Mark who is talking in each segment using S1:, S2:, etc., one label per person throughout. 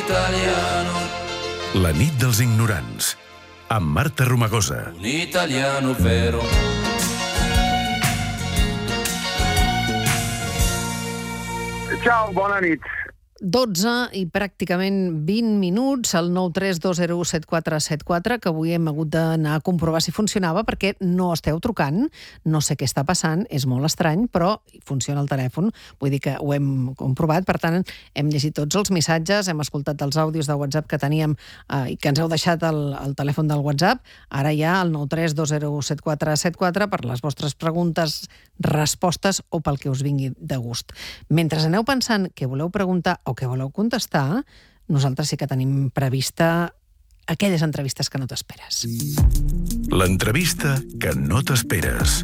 S1: italiano.
S2: La nit dels ignorants, amb Marta Romagosa.
S1: Un italiano vero.
S3: Ciao, bona nit.
S4: 12 i pràcticament 20 minuts al 932017474, que avui hem hagut d'anar a comprovar si funcionava perquè no esteu trucant, no sé què està passant, és molt estrany, però funciona el telèfon, vull dir que ho hem comprovat, per tant hem llegit tots els missatges, hem escoltat els àudios de WhatsApp que teníem i que ens heu deixat al telèfon del WhatsApp, ara hi ha el 932017474 per les vostres preguntes, respostes o pel que us vingui de gust. Mentre aneu pensant què voleu preguntar o què voleu contestar, nosaltres sí que tenim prevista aquelles entrevistes que no t'esperes.
S2: L'entrevista que no t'esperes.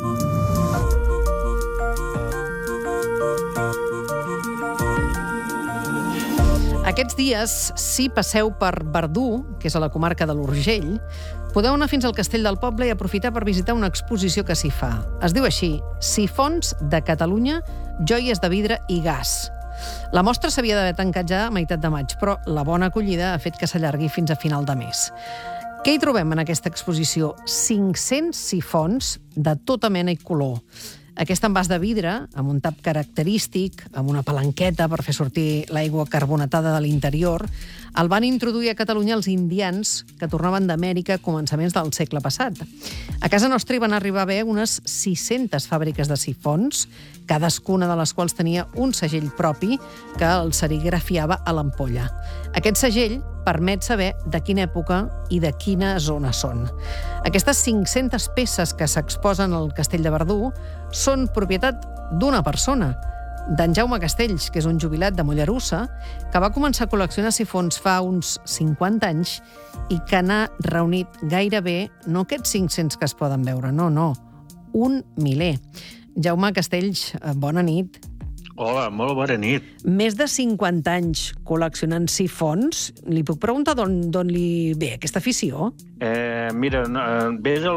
S4: Aquests dies, si passeu per Verdú, que és a la comarca de l'Urgell, podeu anar fins al Castell del Poble i aprofitar per visitar una exposició que s'hi fa. Es diu així, Sifons de Catalunya, joies de vidre i gas. La mostra s'havia d'haver tancat ja a meitat de maig, però la bona acollida ha fet que s'allargui fins a final de mes. Què hi trobem en aquesta exposició? 500 sifons de tota mena i color. Aquest envàs de vidre, amb un tap característic, amb una palanqueta per fer sortir l'aigua carbonatada de l'interior, el van introduir a Catalunya els indians que tornaven d'Amèrica a començaments del segle passat. A casa nostra hi van arribar a haver unes 600 fàbriques de sifons, cadascuna de les quals tenia un segell propi que el serigrafiava a l'ampolla. Aquest segell permet saber de quina època i de quina zona són. Aquestes 500 peces que s'exposen al Castell de Verdú són propietat d'una persona, d'en Jaume Castells, que és un jubilat de Mollerussa, que va començar a col·leccionar sifons fa uns 50 anys i que n'ha reunit gairebé, no aquests 500 que es poden veure, no, un miler. Jaume Castells, bona nit.
S5: Hola, molt bona nit.
S4: Més de 50 anys col·leccionant sifons. Li puc preguntar d'on li ve aquesta afició?
S5: Mira, ve del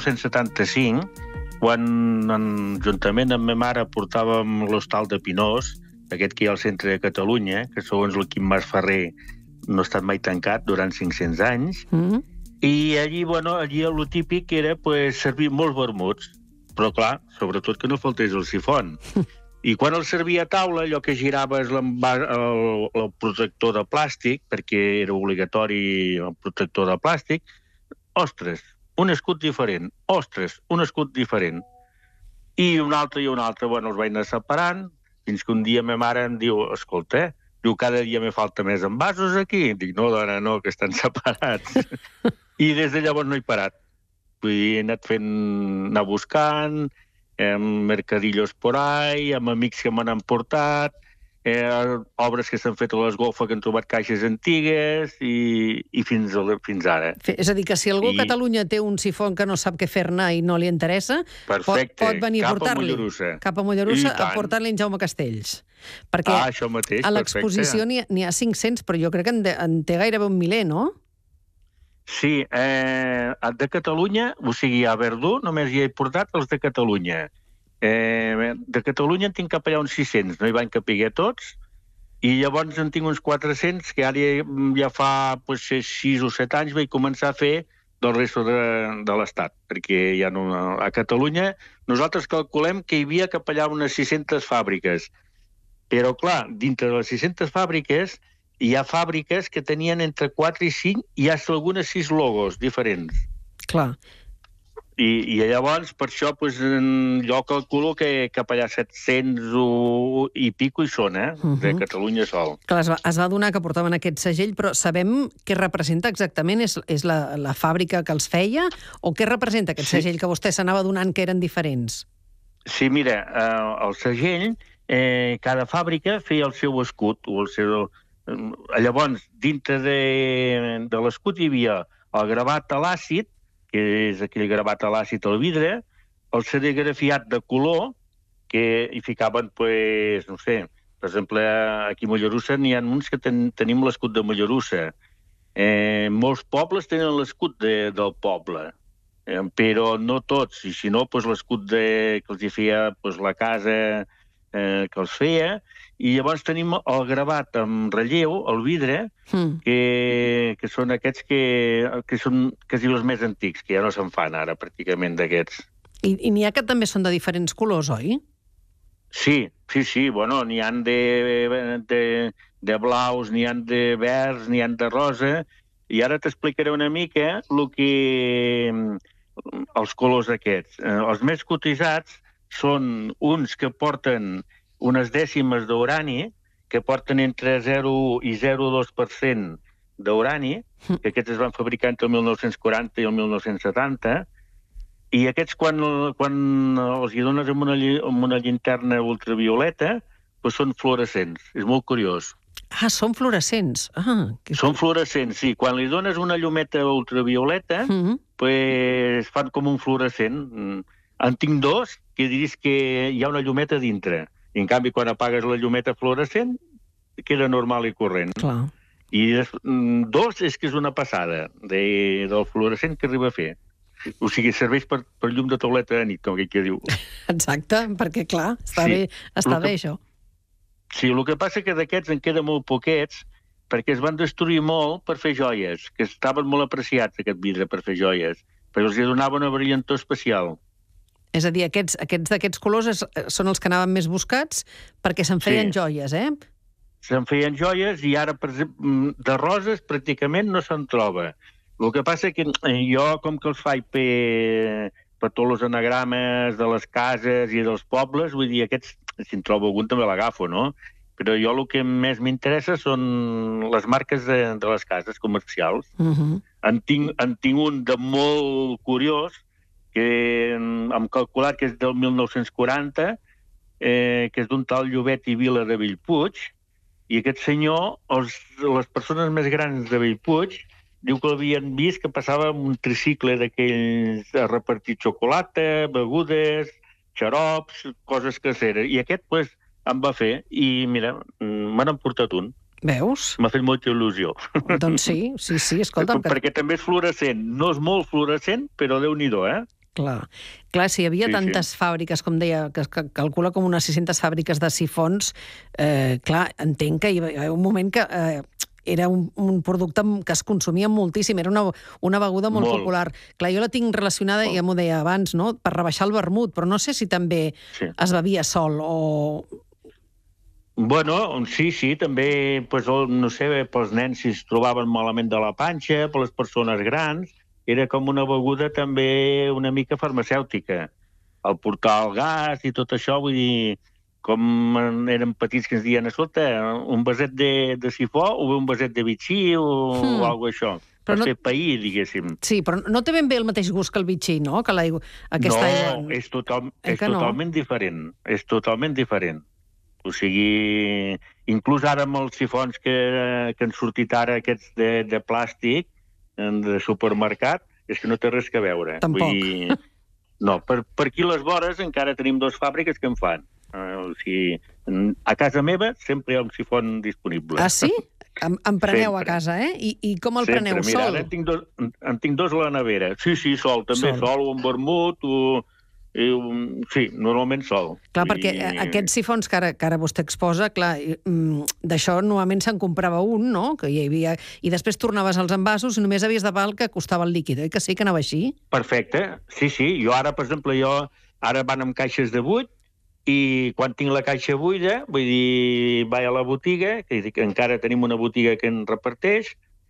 S5: 1975, quan juntament amb ma mare portàvem l'hostal de Pinós, aquest que hi ha al centre de Catalunya, que segons el Quim Mas Ferrer no ha estat mai tancat durant 500 anys, i allí el típic era servir molts vermuts, però clar, sobretot que no faltés el sifon. I quan el servia a taula, allò que girava és el protector de plàstic, perquè era obligatori el protector de plàstic. Ostres, un escut diferent. Ostres, un escut diferent. I un altre, els vaig anar separant, fins que un dia ma mare em diu, escolta, cada dia me falta més envasos aquí. Dic, no, dona, no, que estan separats. I des de llavors no he parat. Vull dir, he anat anar buscant, mercadillos por ahí, amb amics que me n'han portat, obres que s'han fet a les golfes que han trobat caixes antigues i fins ara.
S4: És a dir, que si algú a Catalunya té un sifon que no sap què fer-ne i no li interessa, pot venir a portar-li. Cap a Mollerussa a portar-li en Jaume Castells. Perquè
S5: això mateix,
S4: a l'exposició n'hi ha 500, però jo crec que en té gairebé un miler, no?
S5: Sí, de Catalunya, o sigui, a Verdú només hi he portat els de Catalunya. De Catalunya en tinc cap allà uns 600, no hi van capiguer tots, i llavors en tinc uns 400, que ara ja fa 6 o 7 anys vaig començar a fer del resto de l'Estat, perquè ja no, a Catalunya nosaltres calculem que hi havia cap allà unes 600 fàbriques, però clar, dintre de les 600 fàbriques hi ha fàbriques que tenien entre 4 i 5 i hi ha algunes 6 logos diferents.
S4: Clar.
S5: I llavors, per això, jo calculo que cap allà 700 i pico hi són, de Catalunya sol.
S4: Clar, es va adonar que portaven aquest segell, però sabem què representa exactament? És la fàbrica que els feia? O què representa aquest segell que vostè s'anava adonant que eren diferents?
S5: Sí, mira, el segell, cada fàbrica feia el seu escut, o el seu... Llavors, dintre de l'escut hi havia el gravat a l'àcid, que és aquell gravat a l'àcid al vidre, el serigrafiat de color, que hi ficaven, no sé, per exemple, aquí a Mollerussa n'hi ha uns que tenim l'escut de Mollerussa. Molts pobles tenen l'escut del poble, però no tots, i si no, l'escut que els hi feia la casa que els feia, i llavors tenim el gravat amb relleu, el vidre, que són aquests que són quasi els més antics, que ja no se'n fan ara, pràcticament, d'aquests.
S4: I n'hi ha que també són de diferents colors, oi?
S5: Sí. Bueno, n'hi ha de blaus, n'hi ha de verds, n'hi ha de rosa, i ara t'explicaré una mica els colors aquests. Els més cotitzats són uns que porten unes dècimes d'urani, que porten entre 0 i 0,2% d'urani, que aquests es van fabricar entre el 1940 i el 1970, i aquests, quan els hi dones amb una llinterna ultravioleta, doncs són fluorescents. És molt curiós.
S4: Ah, són fluorescents.
S5: Són fluorescents, sí. Quan li dones una llumeta ultravioleta, doncs fan com un fluorescent. En tinc dos, que diries que hi ha una llumeta dintre. I, en canvi, quan apagues la llumeta fluorescent, queda normal i corrent.
S4: Clar.
S5: I dos és que és una passada del fluorescent que arriba a fer. O sigui, serveix per llum de tauleta de nit, com que diu.
S4: Exacte, perquè, clar, està bé això.
S5: Sí, el que passa que d'aquests en queden molt poquets, perquè es van destruir molt per fer joies, que estaven molt apreciats, aquest vidre, per fer joies, perquè els donava una brillantor especial.
S4: És a dir, aquests d'aquests colors són els que anaven més buscats perquè se'n feien joies, eh?
S5: Se'n feien joies i ara, per exemple, de roses pràcticament no se'n troba. El que passa que jo, com que els faig per tots els anagrames de les cases i dels pobles, vull dir, aquests, si en trobo algun també l'agafo, no? Però jo el que més m'interessa són les marques de les cases comercials. En tinc un de molt curiós, que hem calculat que és del 1940, que és d'un tal Llobet i Vila de Bellpuig, i aquest senyor, les persones més grans de Bellpuig, diu que l'havien vist que passava un tricicle d'aquells a repartir xocolata, begudes, xarops, coses caseres. I aquest, doncs, em va fer. I, mira, me n'han portat un.
S4: Veus?
S5: M'ha fet molta il·lusió.
S4: Doncs sí, escolta'm.
S5: Perquè també és fluorescent. No és molt fluorescent, però Déu-n'hi-do, eh?
S4: Clar, si hi havia tantes fàbriques, com deia, que es calcula com unes 600 fàbriques de sifons, clar, entenc que hi havia un moment que era un producte que es consumia moltíssim, era una beguda molt popular. Clar, jo la tinc relacionada, ja m'ho deia abans, no?, per rebaixar el vermut, però no sé si també es bevia sol o...
S5: Bueno, sí, també, no sé, pels nens si es trobaven malament de la panxa, per les persones grans, era com una beguda també una mica farmacèutica. El portar el gas i tot això, vull dir, com eren petits que ens diuen, escolta, un vaset de sifó o un vaset de bitxí o alguna cosa això. Per fer pair, diguéssim.
S4: Sí, però no té ben bé el mateix gust que el bitxí, no? Que aquesta aigua...
S5: No, és totalment diferent. És totalment diferent. O sigui, inclús ara amb els sifons que han sortit ara, aquests de plàstic, de supermercat, és que no té res que veure.
S4: Tampoc.
S5: No, per aquí a les vores encara tenim dues fàbriques que en fan. O sigui, a casa meva sempre hi ha un sifon disponible.
S4: Ah, sí? Em preneu a casa, eh? I com el preneu? Sol?
S5: Mira, en tinc dos a la nevera. Sí, sol, també sol, o amb vermut, sí, normalment sol.
S4: Clar, perquè aquests sifons que ara vostè exposa, clar, d'això normalment se'n comprava un, no?, que hi havia, i després tornaves als envasos i només havies de pagar el que costava el líquid, oi que sí, que anava així?
S5: Perfecte, sí. Jo ara, per exemple, ara van amb caixes de 8, i quan tinc la caixa buida, vull dir, vaig a la botiga, que encara tenim una botiga que en reparteix,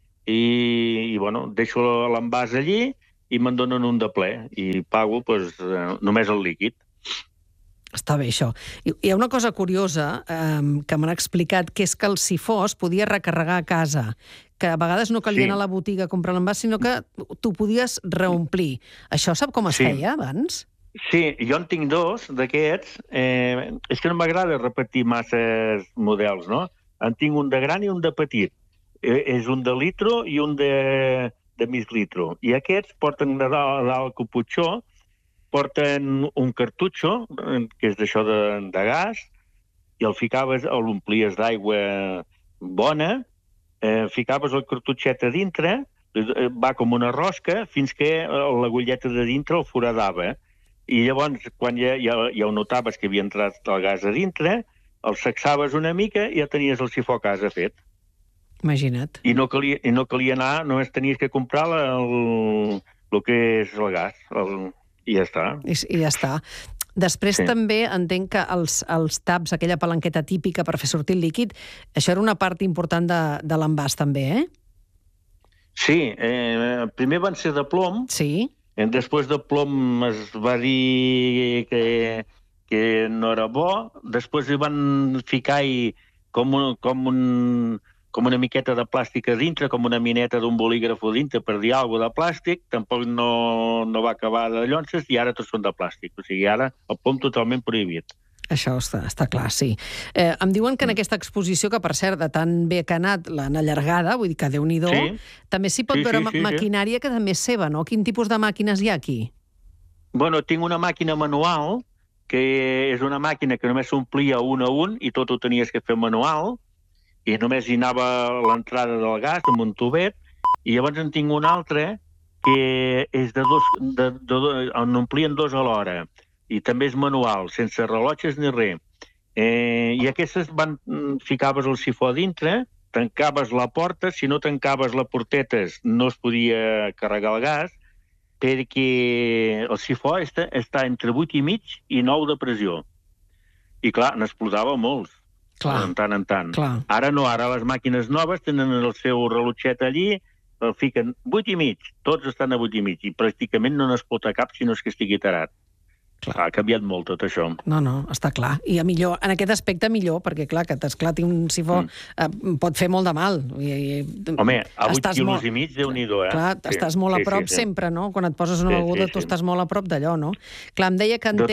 S5: i bueno, deixo l'envàs allí, i me'n donen un de ple, i pago només el líquid.
S4: Està bé, això. Hi ha una cosa curiosa que m'han explicat, que és que el sifó es podia recarregar a casa, que a vegades no calia anar a la botiga a comprar l'envàs, sinó que tu podies reomplir. Això sap com es feia abans?
S5: Sí, jo en tinc dos d'aquests. És que no m'agrada repetir masses models, no? En tinc un de gran i un de petit. És un de litro i un de mig litro. I aquests porten a dalt el caputxó, porten un cartutxo, que és d'això de gas, i l'omplies d'aigua bona, ficaves el cartutxet a dintre, va com una rosca, fins que l'agulleta de dintre el foradava. I llavors, quan ja ho notaves que havia entrat el gas a dintre, el saxaves una mica i ja tenies el sifó a casa fet.
S4: Imagina't.
S5: I no calia anar, només tenies que comprar el que és el gas, i ja està.
S4: I ja està. Després també entenc que els taps, aquella palanqueta típica per fer sortir el líquid, això era una part important de l'envàs també, eh?
S5: Sí, primer van ser de plom.
S4: Sí.
S5: Després de plom es va dir que no era bo. Després hi van ficar-hi com una miqueta de plàstic a dintre, com una mineta d'un bolígraf a dintre, per dir alguna cosa de plàstic. Tampoc no va acabar de llonces i ara tots són de plàstic. O sigui, ara el plom totalment prohibit.
S4: Això està clar, sí. Em diuen que en aquesta exposició, que per cert, de tan bé que ha anat, l'han allargada, vull dir que Déu-n'hi-do, també s'hi pot veure maquinària que també és seva, no? Quin tipus de màquines hi ha aquí?
S5: Bueno, tinc una màquina manual, que és una màquina que només s'omplia un a un i tot ho tenies que fer manual, i només hi anava l'entrada del gas amb un tubet, i llavors en tinc una altra que és on omplien dos a l'hora, i també és manual, sense rellotges ni res. I aquestes ficaves el sifó a dintre, tancaves la porta, si no tancaves la porteta no es podia carregar el gas, perquè el sifó està entre 8,5 i 9 de pressió. I clar, n'explotava molts. De tant en tant. Ara no, ara les màquines noves tenen el seu rellotget allí, el fiquen 8,5, tots estan a 8,5, i pràcticament no n'explota cap si no és que estigui tarat. Ha canviat molt tot això.
S4: No, està clar. I millor, en aquest aspecte millor, perquè clar, que t'esclati un sifó pot fer molt de mal.
S5: Home, a 8,5 quilos, Déu-n'hi-do, eh?
S4: Clar, estàs molt a prop sempre, no? Quan et poses una beguda, tu estàs molt a prop d'allò, no? Clar, em deia que en té...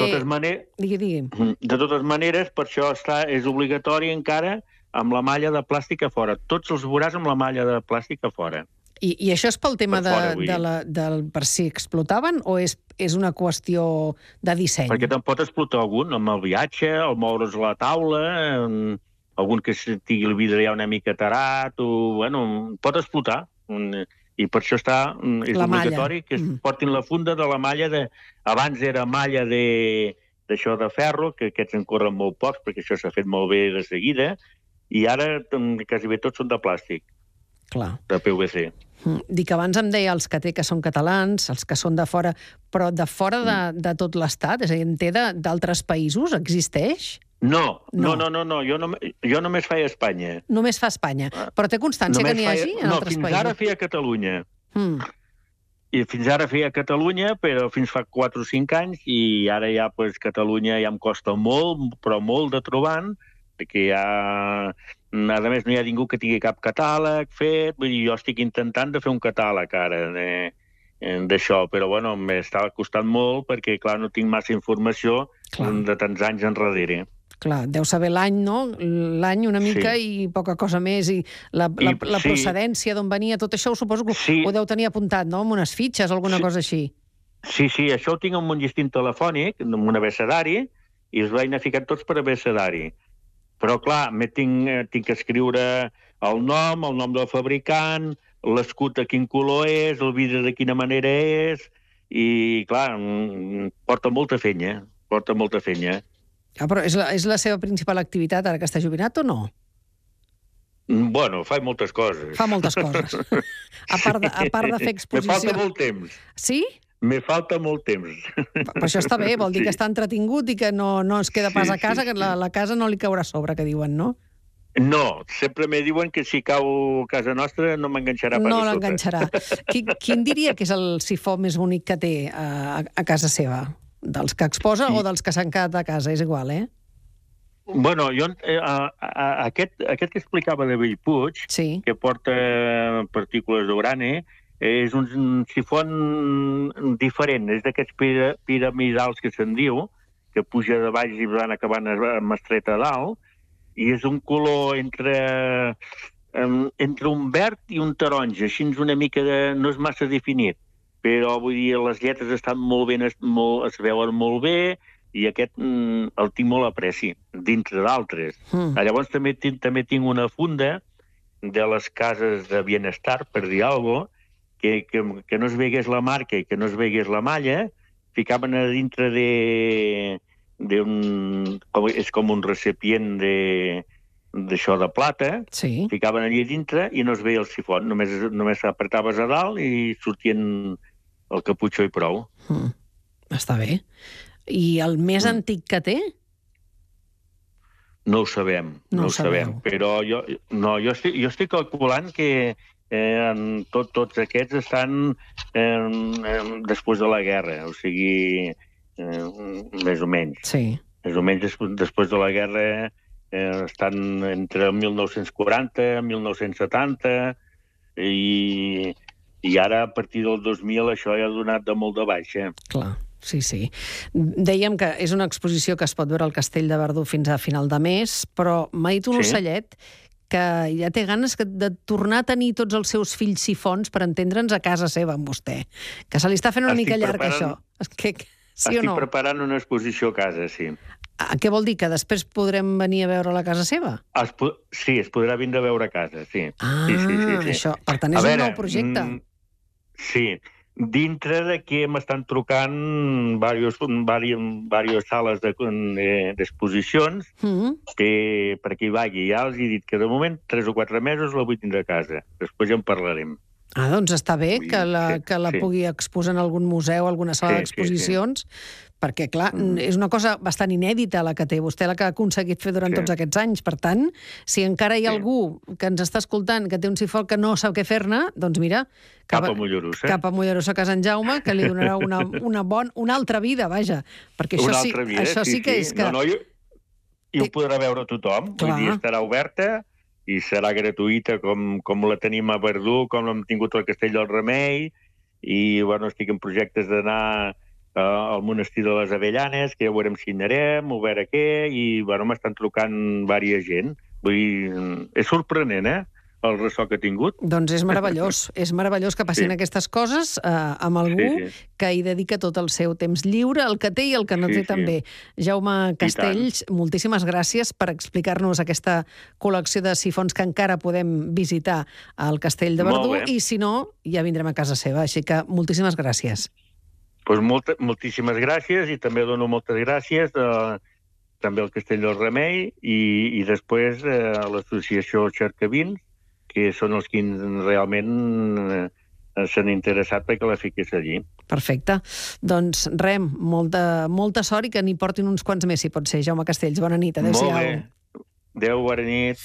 S5: De totes maneres, per això és obligatori encara amb la malla de plàstic a fora. Tots els veuràs amb la malla de plàstic a fora.
S4: I això és pel tema per si explotaven o és una qüestió de disseny?
S5: Perquè te'n pot explotar algun, amb el viatge, el moure's a la taula, algun que tingui el vidre ja una mica tarat, pot explotar. I per això és obligatori que es portin la funda de la malla abans era malla d'això de ferro, que aquests en corren molt pocs, perquè això s'ha fet molt bé de seguida, i ara quasi bé tots són de plàstic.
S4: Clar.
S5: De PVC.
S4: Dic, abans em deia els que té que són catalans, els que són de fora, però de fora de tot l'Estat? És a dir, en té d'altres països? Existeix?
S5: No. Jo només feia a Espanya.
S4: Només fa a Espanya. Però té constància que n'hi hagi en altres països?
S5: No, fins ara feia a Catalunya. I fins ara feia a Catalunya, però fins fa 4 o 5 anys, i ara ja, Catalunya ja em costa molt, però molt de trobar, perquè ja... A més, no hi ha ningú que tingui cap catàleg fet, vull dir, jo estic intentant de fer un catàleg ara d'això, però bueno, m'està costant molt perquè, clar, no tinc massa informació de tants anys enrere.
S4: Clar, deu saber l'any, no? L'any una mica i poca cosa més, i la procedència d'on venia, tot això ho suposo que ho deu tenir apuntat, no? Amb unes fitxes o alguna cosa així.
S5: Sí, això ho tinc amb un llistint telefònic, amb un abecedari, i els vaig anar ficant tots per abecedari. Però, clar, tinc que escriure el nom del fabricant, l'escut de quin color és, el vidre de quina manera és, i, clar, porta molta fenya.
S4: Però és la seva principal activitat ara que està jubilat o no?
S5: Bueno, fa moltes coses.
S4: Fa moltes coses. A part de fer exposició...
S5: Me falta molt temps.
S4: Sí?
S5: Me falta molt temps.
S4: Però això està bé, vol dir que està entretingut i que no es queda pas a casa, que la casa no li caurà a sobre, que diuen, no?
S5: No, sempre me diuen que si cau a casa nostra no m'enganxarà pas a sota.
S4: No l'enganxarà. Quin diria que és el sifó més bonic que té a casa seva? Dels que exposa o dels que s'han quedat a casa? És igual, eh?
S5: Bueno, jo aquest que explicava de Bellpuig, que porta partícules d'urani, és un sifon diferent, és d'aquests piramidals que se'n diu, que puja de baix i van acabant amb estreta a dalt, i és un color entre un verd i un taronja, així una mica no és massa definit, però vull dir, les lletres estan molt ben, es veuen molt bé, i aquest el tinc molt apreci, dintre d'altres. Llavors també tinc una funda de les cases de bienestar, per dir alguna cosa, que no es vegués la marca i que no es vegués la malla, ficaven a dintre és com un recipient d'això de plata,
S4: Sí.
S5: ficaven allà dintre i no es veia el sifon, només apretaves a dalt i sortien el caputxó i prou.
S4: Està bé. I el més antic que té?
S5: No ho sabem,
S4: No ho
S5: ho sabem.
S4: sabeu.
S5: Però jo estic calculant que tots aquests estan després de la guerra, o sigui, més o menys.
S4: Sí.
S5: Més o menys després de la guerra estan entre el 1940 i 1970 i ara, a partir del 2000, això ja ha donat de molt de baixa.
S4: Clar, sí. Dèiem que és una exposició que es pot veure al Castell de Verdú fins a final de mes, però m'ha dit un ocellet que ja té ganes de tornar a tenir tots els seus fills sifons, per entendre'ns, a casa seva amb vostè. Que se li està fent una mica llarg, això. Sí o no?
S5: Estic preparant una exposició a casa, sí.
S4: Què vol dir? Que després podrem venir a veure a la casa seva?
S5: Sí, es podrà vindre a veure a casa, sí. Sí.
S4: Això. Per tant, és un nou projecte.
S5: Sí. Dintre de que m'estan trucant diverses sales d'exposicions perquè hi vagi. Ja els he dit que de moment 3 o 4 mesos la vull tindre a casa. Després ja en parlarem.
S4: Doncs està bé que la pugui exposar en algun museu, alguna sala d'exposicions, perquè, clar, és una cosa bastant inèdita la que té vostè, la que ha aconseguit fer durant tots aquests anys. Per tant, si encara hi ha algú que ens està escoltant que té un sifó que no sap què fer-ne, doncs mira...
S5: Cap a Mollerussa.
S4: Cap a Mollerussa, a Sant Jaume, que li donarà una altra vida, vaja. Perquè això sí que és que...
S5: I ho podrà veure tothom. Vull dir, estarà oberta i serà gratuïta com la tenim a Verdú, com l'hem tingut al Castell del Remei, i estic en projectes d'anar al monestir de les Avellanes, que ja veurem si hi anarem, o veure què, i m'estan trucant diversa gent. Vull dir, és sorprenent, el ressò que ha tingut.
S4: Doncs és meravellós que passin aquestes coses amb algú que hi dedica tot el seu temps lliure, el que té i el que no té també. Jaume Castells, moltíssimes gràcies per explicar-nos aquesta col·lecció de sifons que encara podem visitar al Castell de Verdú, i si no, ja vindrem a casa seva, així que moltíssimes gràcies.
S5: Doncs moltíssimes gràcies, i també dono moltes gràcies també al Castell del Remei i després a l'associació Cercavins, que són els que realment s'han interessat perquè la fiqués allí.
S4: Perfecte. Doncs res, molta sort i que n'hi portin uns quants més, si pot ser. Jaume Castells, bona nit. Adéu-siau.
S5: Molt bé. Adéu, bona nit.